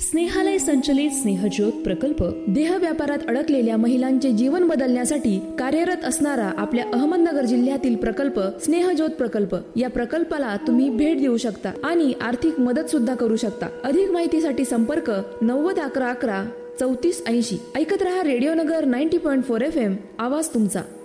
स्नेहालय संचलित स्नेहज्योत प्रकल्प देह व्यापारात अडकलेल्या महिलांचे जीवन बदलण्यासाठी कार्यरत असणारा आपल्या अहमदनगर जिल्ह्यातील प्रकल्प स्नेहज्योत प्रकल्प. या प्रकल्पाला तुम्ही भेट देऊ शकता आणि आर्थिक मदत सुद्धा करू शकता. अधिक माहितीसाठी संपर्क 90 11 11 34 80. ऐकत रहा रेडिओ नगर 90.4 FM. आवाज तुमचा.